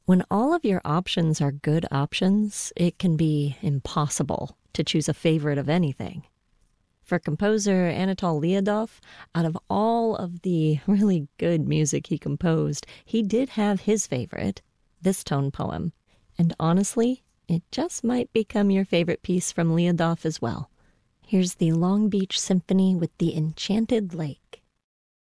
When all of your options are good options, it can be impossible to choose a favorite of anything. For composer Anatol Lyudov, out of all of the really good music he composed, he did have his favorite, this tone poem. And honestly, it just might become your favorite piece from Lyudov as well. Here's the Long Beach Symphony with the Enchanted Lake.